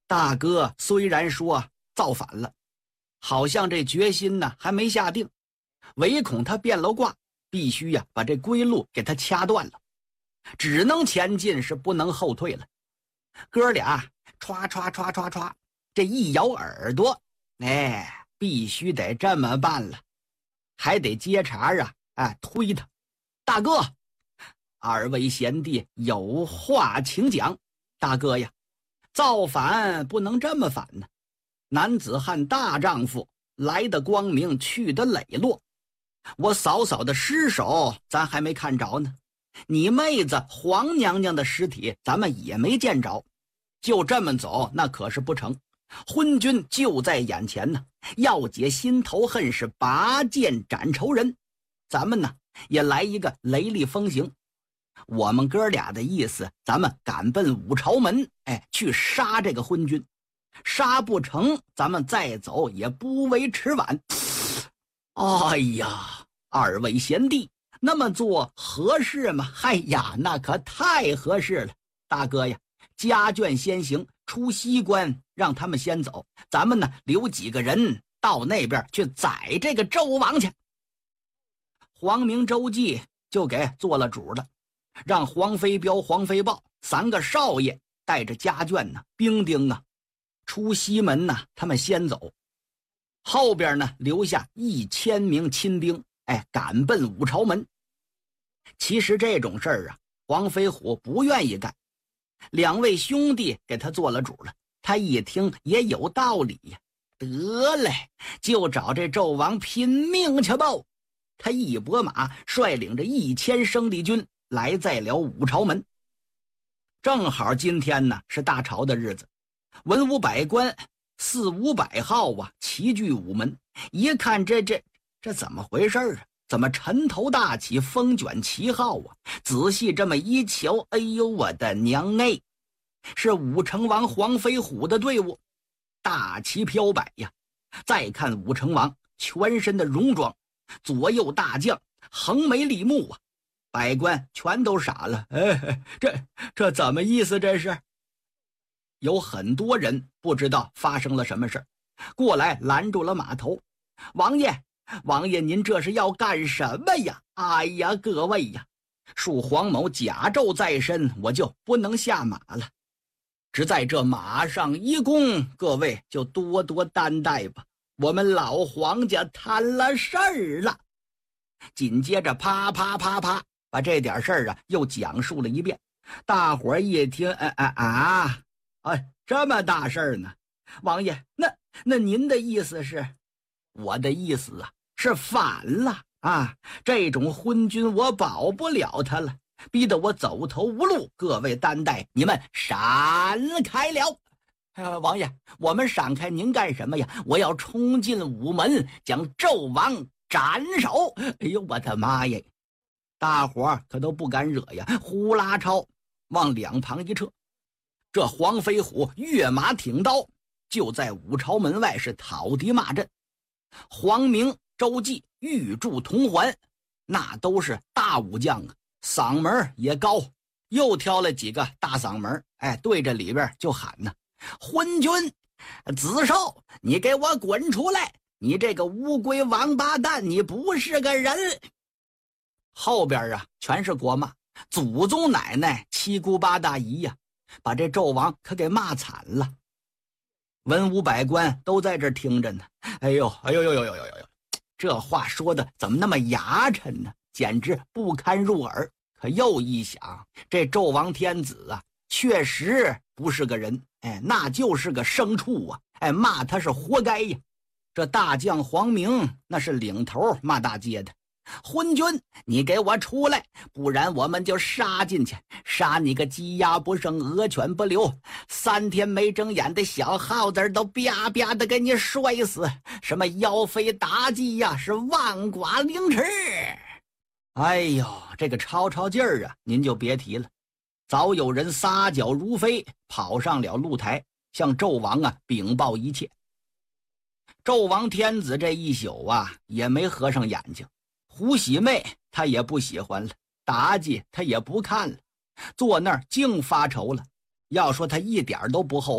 大哥虽然说造反了，好像这决心呢还没下定，唯恐他变了卦，必须呀把这归路给他掐断了，只能前进，是不能后退了。哥俩歘歘歘歘歘，这一摇耳朵，必须得这么办了，还得接茬啊，推他。大哥，二位贤弟有话请讲。大哥呀，造反不能这么反呢，男子汉大丈夫，来的光明去的磊落。我嫂嫂的尸首咱还没看着呢，你妹子黄娘娘的尸体咱们也没见着，就这么走那可是不成，昏君就在眼前呢，要解心头恨是拔剑斩仇人。咱们呢也来一个雷厉风行，我们哥俩的意思，咱们赶奔五朝门，去杀这个昏君，杀不成咱们再走也不为迟晚。哎呀，二位贤弟，那么做合适吗？哎呀，那可太合适了。大哥呀，家眷先行，出西关让他们先走，咱们呢留几个人到那边去宰这个纣王去。黄明、周济就给做了主了，让黄飞彪、黄飞豹三个少爷带着家眷呢、兵丁啊，出西门呢，他们先走，后边呢留下1000名亲兵，赶奔五朝门。其实这种事儿啊，黄飞虎不愿意干，两位兄弟给他做了主了，他一听也有道理呀，得嘞，就找这纣王拼命去吧。他一拨马，率领着1000生力军来在了五朝门。正好今天呢是大朝的日子，文武百官4、500号啊，齐聚午门。一看这怎么回事啊？怎么尘头大起，风卷旗号啊？仔细这么一瞧，哎呦我的娘哎！是武成王黄飞虎的队伍，大旗飘摆呀。再看武成王全身的戎装，左右大将横眉立目啊，百官全都傻了。这怎么意思？这是有很多人不知道发生了什么事，过来拦住了马头。王爷您这是要干什么呀？哎呀，各位呀，恕黄某甲胄在身，我就不能下马了，只在这马上一躬，各位就多多担待吧，我们老黄家摊了事儿了。紧接着啪啪啪啪，把这点事儿又讲述了一遍。大伙儿一听，这么大事儿呢？王爷，那您的意思是？我的意思是反了啊！这种昏君我保不了他了，逼得我走投无路，各位担待，你们闪开了。王爷，我们闪开您干什么呀？我要冲进午门，将纣王斩首。哎呦我的妈呀！大伙儿可都不敢惹呀，呼啦超往两旁一撤。这黄飞虎跃马挺刀，就在五朝门外是讨敌骂阵。黄明、周济、玉柱、铜环，那都是大武将啊，嗓门也高，又挑了几个大嗓门，对着里边就喊呢：昏君子寿，你给我滚出来！你这个乌龟王八蛋，你不是个人！后边全是国骂，祖宗奶奶七姑八大姨呀，把这纣王可给骂惨了。文武百官都在这听着呢。哎呦，这话说的怎么那么牙碜呢？简直不堪入耳。可又一想，这纣王天子确实不是个人，那就是个牲畜啊！骂他是活该呀。这大将黄明那是领头骂大街的：昏君，你给我出来，不然我们就杀进去，杀你个鸡鸭不剩，鹅犬不留，3天没睁眼的小耗子都啪啪的给你摔死，什么腰肥妲己呀，是万剐凌迟。哎呦，这个吵劲儿您就别提了。早有人撒脚如飞，跑上了露台，向纣王禀报一切。纣王天子这一宿也没合上眼睛，胡喜妹他也不喜欢了，妲己他也不看了，坐那儿净发愁了。要说他一点都不后悔，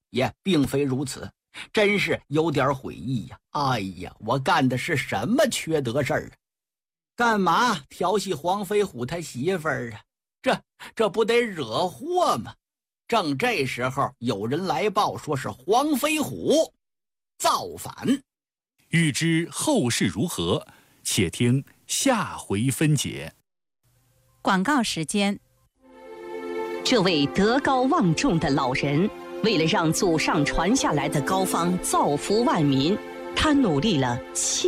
也并非如此，真是有点悔意呀！哎呀，我干的是什么缺德事儿啊？干嘛调戏黄飞虎他媳妇儿啊？这不得惹祸吗？正这时候，有人来报说是黄飞虎造反。 欲知后事如何，且听下回分解。 广告时间。 这位德高望重的老人，为了让祖上传下来的膏方造福万民，他努力了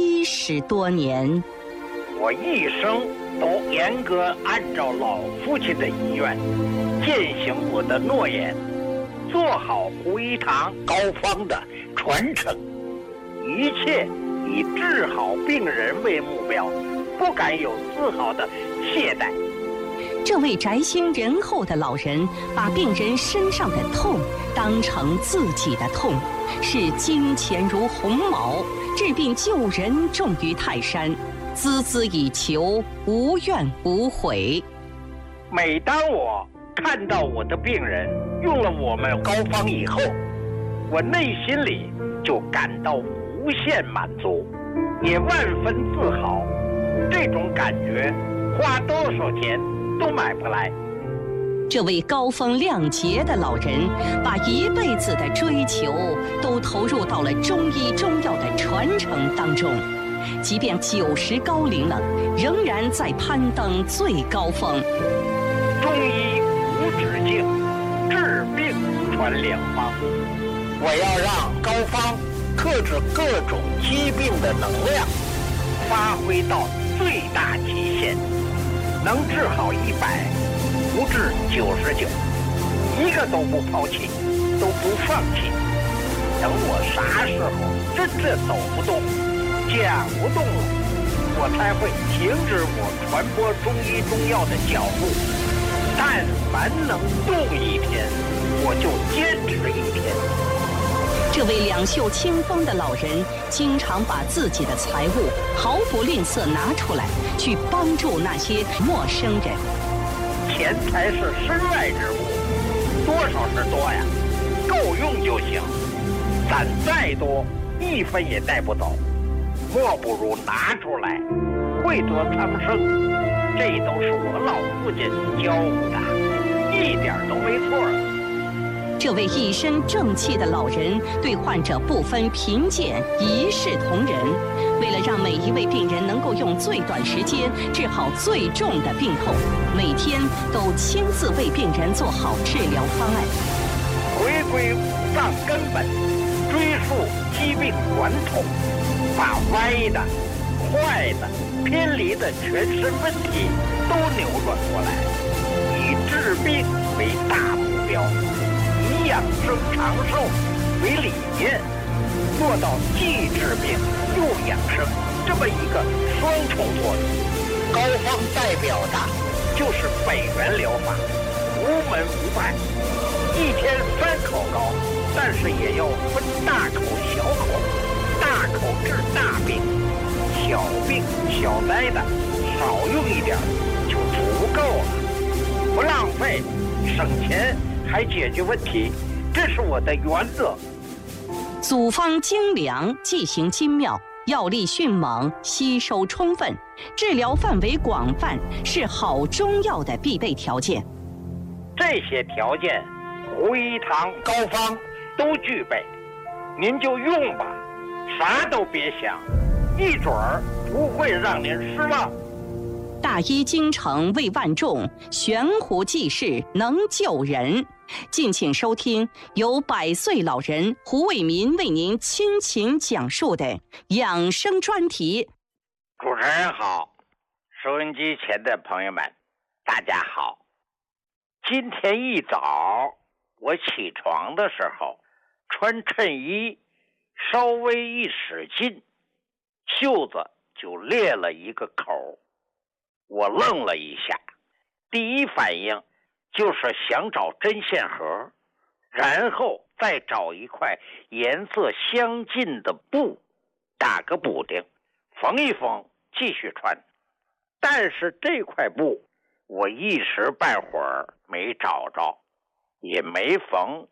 70多年。 我一生都严格按照老父亲的遗愿，践行我的诺言，做好胡一堂膏方的传承，一切以治好病人为目标，不敢有丝毫的懈怠。 这位宅心仁厚的老人，把病人身上的痛当成自己的痛，视金钱如鸿毛，治病救人重于泰山，孜孜以求，无怨无悔。 每当我看到我的病人用了我们膏方以后，我内心里就感到无限满足，也万分自豪。这种感觉花多少钱都买不来。 这位高风亮节的老人，把一辈子的追求都投入到了中医中药的传承当中，即便90高龄了，仍然在攀登最高峰。 中医无止境，治病传良方。我要让膏方克制各种疾病的能量发挥到最大极限，能治好100，不治99，一个都不抛弃，都不放弃。等我啥时候真正走不动、讲不动了，我才会停止我传播中医中药的脚步。但凡能动一天，我就坚持一天。 这位两袖清风的老人，经常把自己的财物毫不吝啬拿出来，去帮助那些陌生人。 钱财是身外之物，多少是多呀，够用就行。攒再多，1分也带不走，莫不如拿出来，惠泽苍生。这都是我老父亲教我的，一点都没错。 这位一身正气的老人，对患者不分贫贱，一视同仁。为了让每一位病人能够用最短时间治好最重的病痛，每天都亲自为病人做好治疗方案。 回归五脏根本，追溯疾病源头，把歪的、坏的、偏离的全身问题都扭转过来，以治病为大目标，以养生长寿为理念，做到既治病又养生这么一个双重作用。膏方代表的就是北元疗法，无门无派，一天3口膏，但是也要分大口小口，大口治大病，小病小灾的少用一点就足够了，不浪费，省钱还解决问题，这是我的原则。 组方精良，剂型精妙，药力迅猛，吸收充分，治疗范围广泛，是好中药的必备条件。 这些条件，胡一堂膏方都具备，您就用吧，啥都别想，一准儿不会让您失望。 大医精诚为万众，悬壶济世能救人。敬请收听由100岁老人胡伟民为您倾情讲述的养生专题。 主持人好，收音机前的朋友们，大家好。今天一早我起床的时候，穿衬衣稍微一使劲，袖子就裂了一个口。我愣了一下，第一反应就是想找针线盒，然后再找一块颜色相近的布，打个补丁，缝一缝，继续穿。但是这块布我一时半会儿没找着，也没缝，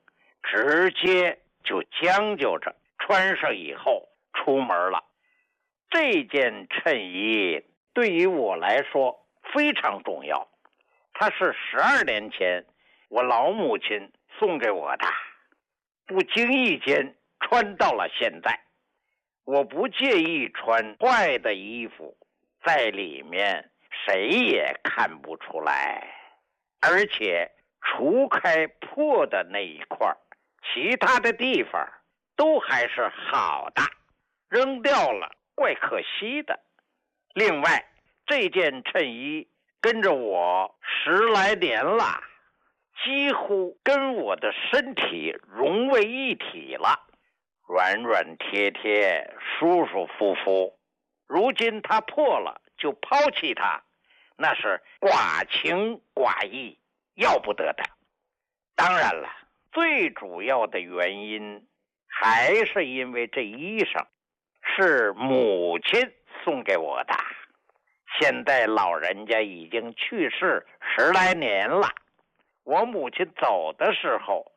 直接就将就着穿上以后出门了。这件衬衣对于我来说非常重要，它是12年前我老母亲送给我的，不经意间穿到了现在。我不介意穿坏的衣服，在里面谁也看不出来，而且除开破的那一块，其他的地方都还是好的，扔掉了怪可惜的。另外，这件衬衣跟着我10来年了，几乎跟我的身体融为一体了，软软贴贴，舒舒服服。如今它破了就抛弃它，那是寡情寡义，要不得的。当然了，最主要的原因还是因为这衣裳是母亲送给我的。现在老人家已经去世10来年了，我母亲走的时候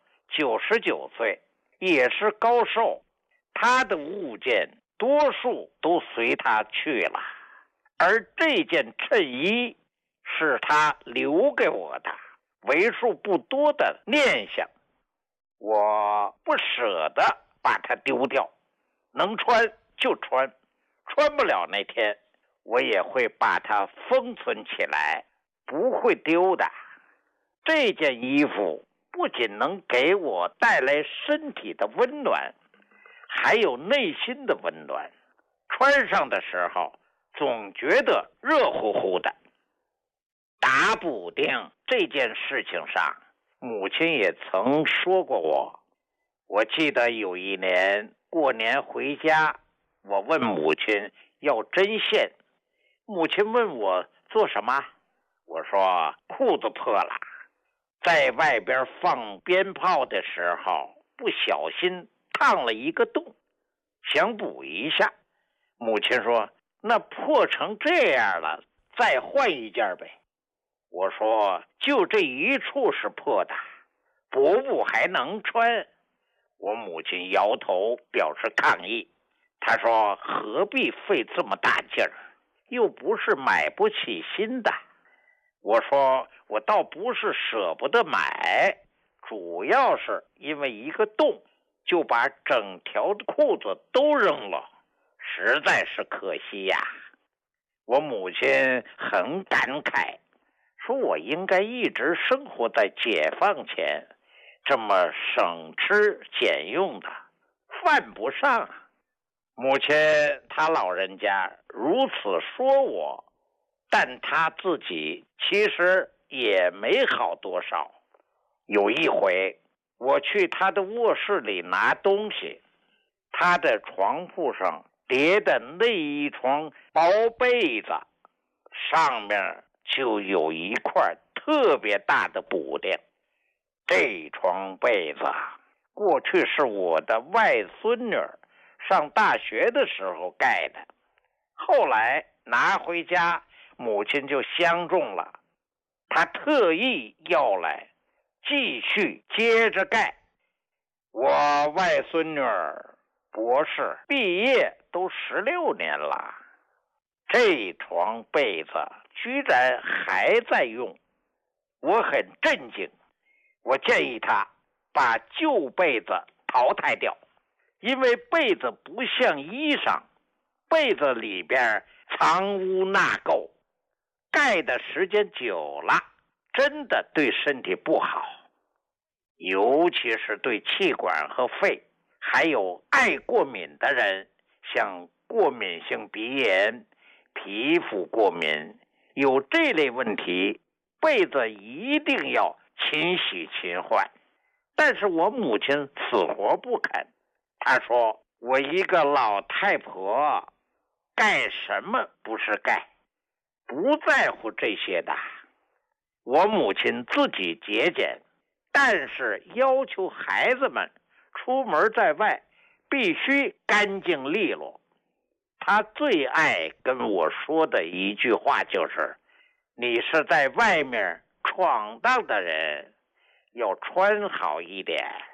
99岁，也是高寿，她的物件多数都随她去了，而这件衬衣是她留给我的为数不多的念想，我不舍得把它丢掉，能穿就穿，穿不了那天我也会把它封存起来，不会丢的。这件衣服不仅能给我带来身体的温暖，还有内心的温暖，穿上的时候总觉得热乎乎的。打补丁这件事情上，母亲也曾说过我记得有一年过年回家，我问母亲要针线，母亲问我做什么，我说裤子破了，在外边放鞭炮的时候不小心烫了一个洞，想补一下。母亲说那破成这样了，再换一件呗。我说就这一处是破的，补还能穿。我母亲摇头表示抗议，她说何必费这么大劲儿，又不是买不起新的。我说我倒不是舍不得买，主要是因为一个洞就把整条裤子都扔了，实在是可惜呀。我母亲很感慨，说我应该一直生活在解放前，这么省吃俭用的，犯不上。母亲她老人家如此说我，但她自己其实也没好多少。有一回我去她的卧室里拿东西，她的床铺上叠的那一床薄被子，上面就有一块特别大的补丁。这床被子过去是我的外孙女上大学的时候盖的，后来拿回家，母亲就相中了，她特意要来继续接着盖。我外孙女博士毕业都16年了，这床被子居然还在用，我很震惊。我建议她把旧被子淘汰掉，因为被子不像衣裳，被子里边藏污纳垢，盖的时间久了真的对身体不好，尤其是对气管和肺，还有爱过敏的人，像过敏性鼻炎、皮肤过敏，有这类问题，被子一定要勤洗勤换。但是我母亲死活不肯，她说我一个老太婆盖什么不是盖，不在乎这些的。我母亲自己节俭，但是要求孩子们出门在外必须干净利落。她最爱跟我说的一句话就是你是在外面闯荡的人，要穿好一点。